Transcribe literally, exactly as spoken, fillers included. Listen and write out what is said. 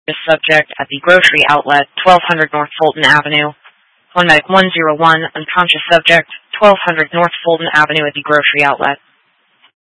subject at the grocery outlet, twelve hundred North Fulton Avenue. One medic one zero one, unconscious subject, twelve hundred North Fulton Avenue at the grocery outlet.